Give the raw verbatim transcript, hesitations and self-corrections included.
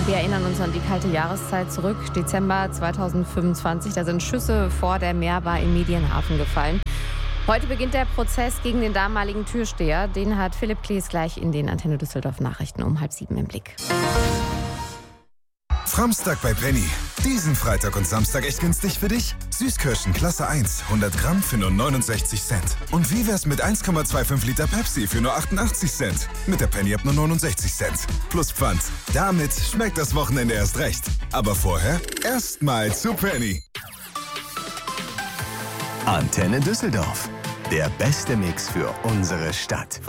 Wir erinnern uns an die kalte Jahreszeit zurück, Dezember zweitausendfünfundzwanzig. Da sind Schüsse vor der Meerbar im Medienhafen gefallen. Heute beginnt der Prozess gegen den damaligen Türsteher. Den hat Philipp Klees gleich in den Antenne Düsseldorf Nachrichten um halb sieben im Blick. Framstag bei Penny. Diesen Freitag und Samstag echt günstig für dich? Süßkirschen Klasse eins, hundert Gramm für nur neunundsechzig Cent. Und wie wär's mit eins Komma fünfundzwanzig Liter Pepsi für nur achtundachtzig Cent? Mit der Penny ab nur neunundsechzig Cent. Plus Pfand. Damit schmeckt das Wochenende erst recht. Aber vorher erstmal zu Penny. Antenne Düsseldorf. Der beste Mix für unsere Stadt.